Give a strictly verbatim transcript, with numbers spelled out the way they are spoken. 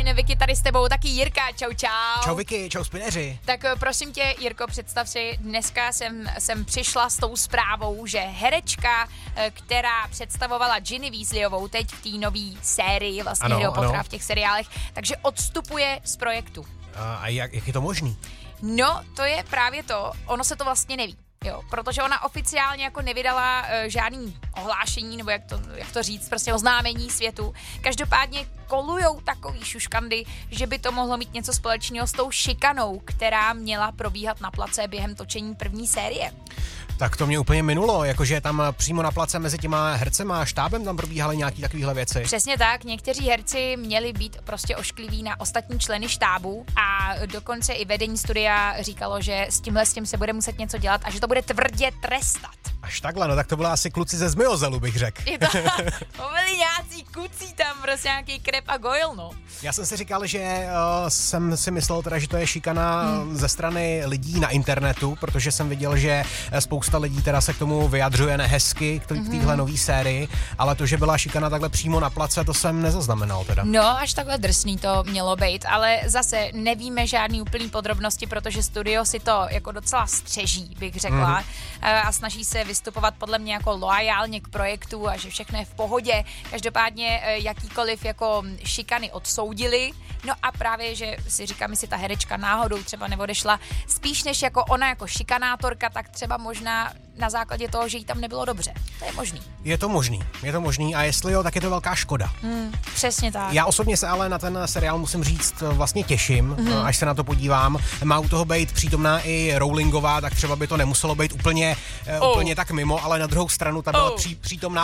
fajn, Vicky, tady s tebou taky Jirka, čau čau. Čau Vicky, čau Spineři. Tak prosím tě, Jirko, představ si, dneska jsem, jsem přišla s tou zprávou, že herečka, která představovala Ginny Weasleyovou teď v té nové sérii, vlastně Harryho Pottera v těch seriálech, takže odstupuje z projektu. A, a jak, jak je to možný? No, to je právě to, ono se to vlastně neví. Jo, protože ona oficiálně jako nevydala uh, žádný ohlášení, nebo jak to, jak to říct, prostě oznámení světu. Každopádně kolujou takový šuškandy, že by to mohlo mít něco společného s tou šikanou, která měla probíhat na place během točení první série. Tak to mě úplně minulo, jakože tam přímo na place mezi těma hercema a štábem tam probíhaly nějaký takovýhle věci. Přesně tak, někteří herci měli být prostě oškliví na ostatní členy štábu a dokonce i vedení studia říkalo, že s tímhle s tím se bude muset něco dělat a že to bude tvrdě trestat. Až takhle, no tak to byla asi kluci ze Zmiozelu, bych řekl. Je to, to byli nějací kucí tam, prostě nějaký Krep a Goyle, no. Já jsem si říkal, že uh, jsem si myslel teda, že to je šikana hmm. ze strany lidí na internetu, protože jsem viděl, že spousta lidí teda se k tomu vyjadřuje nehezky k téhle hmm. nové sérii, ale to, že byla šikana takhle přímo na place, to jsem nezaznamenal teda. No, až takhle drsný to mělo být, ale zase nevíme žádný úplný podrobnosti, protože studio si to jako docela střeží, bych řekla, hmm. a snaží se vystupovat podle mě jako loajálně k projektu a že všechno je v pohodě. Každopádně jakýkoliv jako šikany odsoudili. No a právě, že si říkám, jestli ta herečka náhodou třeba neodešla spíš než jako ona jako šikanátorka, tak třeba možná na základě toho, že jí tam nebylo dobře. To je možný. Je to možný, je to možný a jestli jo, tak je to velká škoda. Hmm, přesně tak. Já osobně se ale na ten seriál musím říct vlastně těším, mm-hmm. až se na to podívám. Má u toho být přítomná i Rowlingová, tak třeba by to nemuselo být úplně, oh. úplně tak mimo, ale na druhou stranu ta byla oh. pří, přítomná